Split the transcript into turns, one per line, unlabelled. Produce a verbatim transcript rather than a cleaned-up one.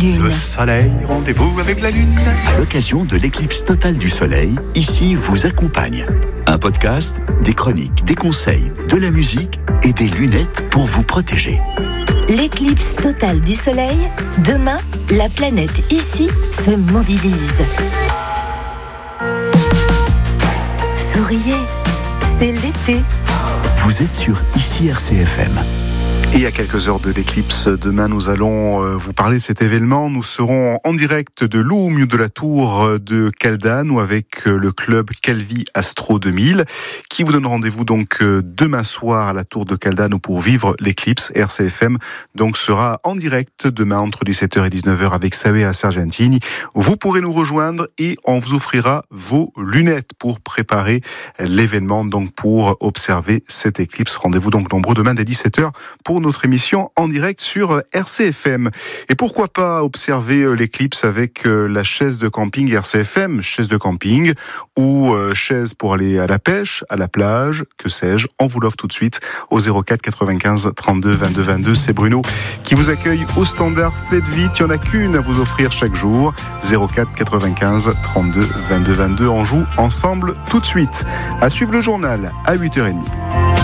lune.
Le soleil, rendez-vous avec la lune.
À l'occasion de l'éclipse totale du soleil, ici vous accompagne. Un podcast, des chroniques, des conseils, de la musique et des lunettes pour vous protéger.
L'éclipse totale du soleil, demain, la planète ici se mobilise. Souriez, c'est l'été.
Vous êtes sur Ici R C F M.
Et à quelques heures de l'éclipse, demain nous allons vous parler de cet événement. Nous serons en direct de l'Oum de la Tour de Caldane ou avec le club Calvi Astro deux mille qui vous donne rendez-vous donc demain soir à la Tour de Caldane pour vivre l'éclipse. R C F M donc sera en direct demain entre dix-sept heures et dix-neuf heures avec Sabea Sargentini. Vous pourrez nous rejoindre et on vous offrira vos lunettes pour préparer l'événement, donc pour observer cette éclipse. Rendez-vous donc nombreux demain dès dix-sept heures pour notre émission en direct sur R C F M. Et pourquoi pas observer l'éclipse avec la chaise de camping R C F M, chaise de camping ou chaise pour aller à la pêche, à la plage, que sais-je. On vous l'offre tout de suite au zéro quatre quatre-vingt-quinze trente-deux vingt-deux vingt-deux. C'est Bruno qui vous accueille au standard. Faites vite, il n'y en a qu'une à vous offrir chaque jour. zéro quatre quatre-vingt-quinze trente-deux vingt-deux vingt-deux. On joue ensemble tout de suite. À suivre le journal à huit heures trente.